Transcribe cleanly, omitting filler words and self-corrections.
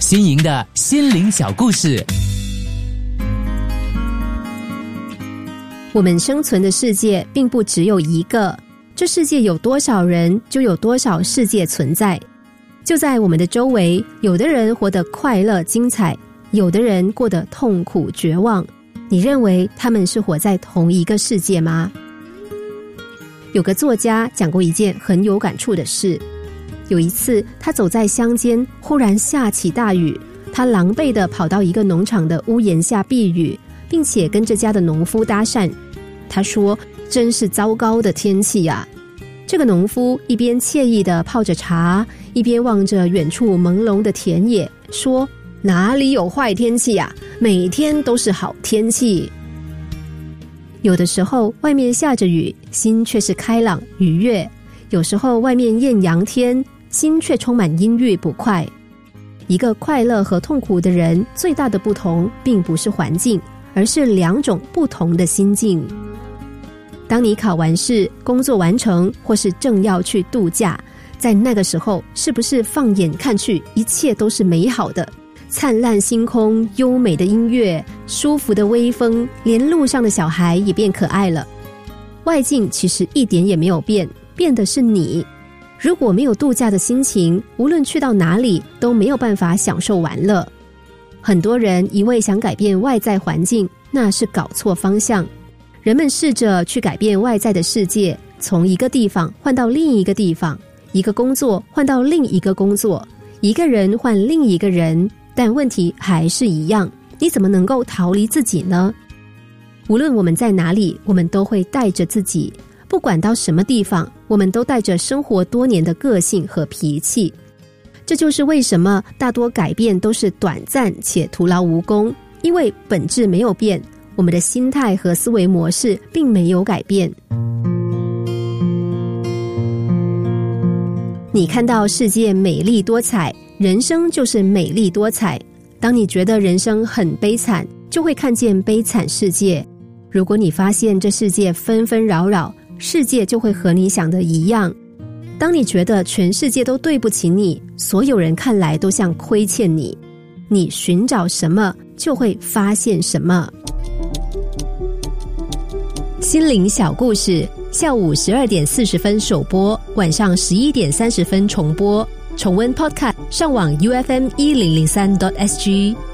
新颖的心灵小故事。 我们生存的世界并不只有一个，这世界有多少人，就有多少世界存在。就在我们的周围，有的人活得快乐精彩，有的人过得痛苦绝望。你认为他们是活在同一个世界吗？有个作家讲过一件很有感触的事。有一次，他走在乡间，忽然下起大雨，他狼狈地跑到一个农场的屋檐下避雨，并且跟这家的农夫搭讪。他说：真是糟糕的天气啊。这个农夫一边惬意地泡着茶，一边望着远处朦胧的田野，说：哪里有坏天气啊，每天都是好天气。有的时候外面下着雨，心却是开朗愉悦；有时候外面艳阳天，心却充满阴郁不快。一个快乐和痛苦的人，最大的不同并不是环境，而是两种不同的心境。当你考完试，工作完成，或是正要去度假，在那个时候，是不是放眼看去，一切都是美好的？灿烂星空，优美的音乐，舒服的微风，连路上的小孩也变可爱了。外境其实一点也没有变，变的是你。如果没有度假的心情，无论去到哪里都没有办法享受玩乐。很多人一味想改变外在环境，那是搞错方向。人们试着去改变外在的世界，从一个地方换到另一个地方，一个工作换到另一个工作，一个人换另一个人，但问题还是一样，你怎么能够逃离自己呢？无论我们在哪里，我们都会带着自己，不管到什么地方，我们都带着生活多年的个性和脾气。这就是为什么大多改变都是短暂且徒劳无功，因为本质没有变，我们的心态和思维模式并没有改变。你看到世界美丽多彩，人生就是美丽多彩。当你觉得人生很悲惨，就会看见悲惨世界。如果你发现这世界纷纷扰扰，世界就会和你想的一样。当你觉得全世界都对不起你，所有人看来都像亏欠你，你寻找什么，就会发现什么。心灵小故事，下午12点40分首播，晚上11点30分重播。重温 Podcast， 上网 UFM1003.SG。